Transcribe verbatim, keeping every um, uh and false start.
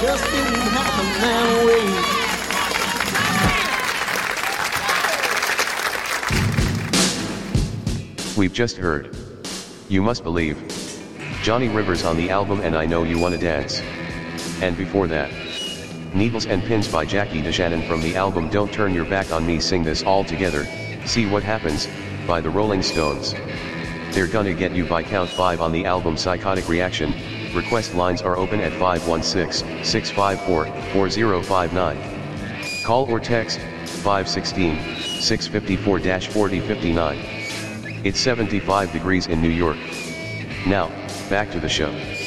just didn't happen that way. We've just heard You Must Believe, Johnny Rivers on the album And I Know You Wanna Dance. And before that, Needles and Pins by Jackie DeShannon from the album Don't Turn Your Back on Me. Sing This All Together, See What Happens, by the Rolling Stones. They're Gonna Get You by Count five on the album Psychotic Reaction. Request lines are open at five one six, six five four, four zero five nine. Call or text, five one six, six five four, four zero five nine. It's seventy-five degrees in New York. Now, back to the show.